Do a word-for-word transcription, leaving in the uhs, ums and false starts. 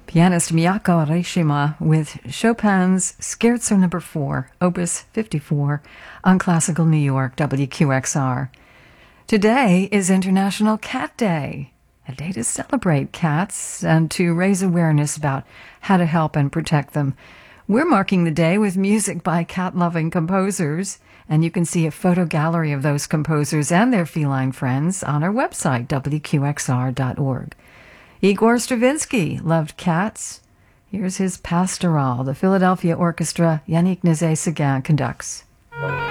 Pianist Miyako Arishima with Chopin's Scherzo Number four, Opus fifty-four, on Classical New York, W Q X R. Today is International Cat Day, a day to celebrate cats and to raise awareness about how to help and protect them. We're marking the day with music by cat-loving composers, and you can see a photo gallery of those composers and their feline friends on our website, W Q X R dot org. Igor Stravinsky loved cats. Here's his Pastoral. The Philadelphia Orchestra, Yannick Nézet-Séguin conducts.